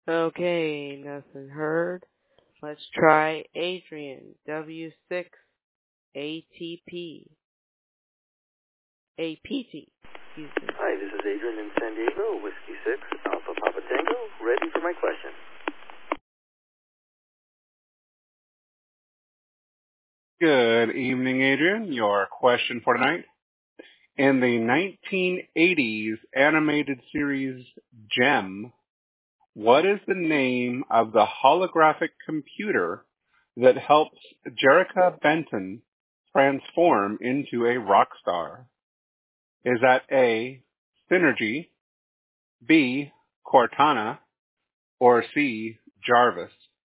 Okay, nothing heard. Let's try Adrian, W6, ATP. APT, excuse me. Hi, this is Adrian in San Diego, Whiskey 6, Alpha Papa Tango, ready for my question. Good evening, Adrian. Your question for tonight. In the 1980s animated series Gem, what is the name of the holographic computer that helps Jerrica Benton transform into a rock star? Is that A, Synergy, B, Cortana, or C, Jarvis?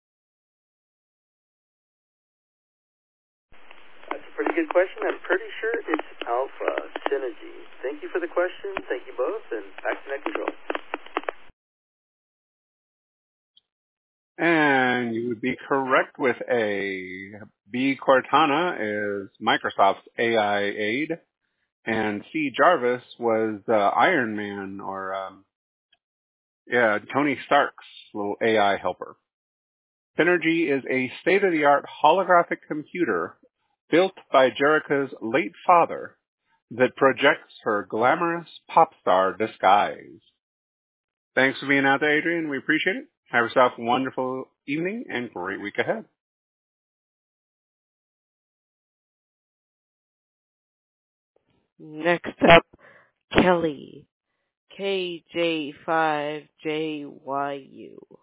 That's a pretty good question. I'm pretty sure it's Alpha Synergy. Thank you for the question. Thank you both, and back to net control. And you would be correct with A. B, Cortana is Microsoft's AI aid, and C, Jarvis was Iron Man, or Tony Stark's little AI helper. Synergy is a state-of-the-art holographic computer built by Jerrica's late father that projects her glamorous pop star disguise. Thanks for being out there, Adrian. We appreciate it. Have yourself a wonderful evening and great week ahead. Next up, Kelly, KJ5JYU.